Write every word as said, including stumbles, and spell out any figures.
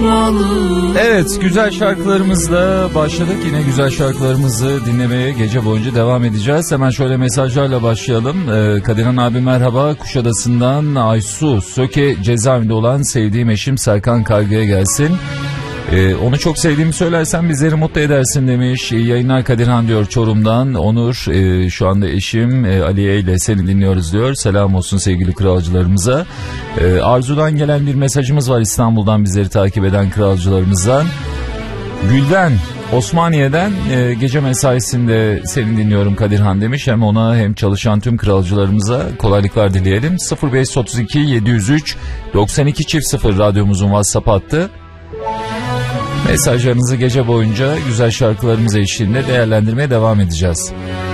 kavuşmalı. Evet, güzel şarkılarımızla başladık. Yine güzel şarkılarımızı dinlemeye gece boyunca devam edeceğiz. Hemen şöyle mesajlarla başlayalım. Ee, Kadirhan abi merhaba. Kuşadası'ndan Aysu. Söke cezaevinde olan sevdiğim eşim Serkan Kargı'ya gelsin. Ee, onu çok sevdiğimi söylersen bizleri mutlu edersin demiş. İyi yayınlar Kadirhan diyor Çorum'dan. Onur e, şu anda eşim e, Aliye ile seni dinliyoruz diyor. Selam olsun sevgili kralcılarımıza. E, Arzu'dan gelen bir mesajımız var İstanbul'dan bizleri takip eden kralcılarımızdan. Gülden Osmaniye'den e, gece mesaisinde seni dinliyorum Kadirhan demiş. Hem ona hem çalışan tüm kralcılarımıza kolaylıklar dileyelim. sıfır beş otuz iki yedi yüz üç doksan iki çift sıfır radyomuzun WhatsApp hattı. Mesajlarınızı gece boyunca güzel şarkılarımız eşliğinde değerlendirmeye devam edeceğiz.